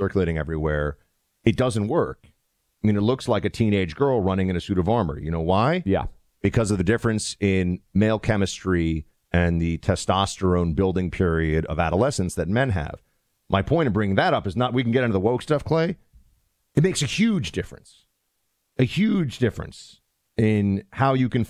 circulating everywhere, it doesn't work. I mean, it looks like a teenage girl running in a suit of armor. You know why? Yeah. Because of the difference in male chemistry and the testosterone building period of adolescence that men have. My point of bringing that up is not we can get into the woke stuff, Clay. It makes a huge difference in how you can